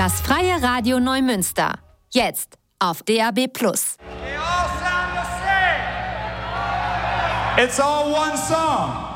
Das Freie Radio Neumünster. Jetzt auf DAB+. It's all one song.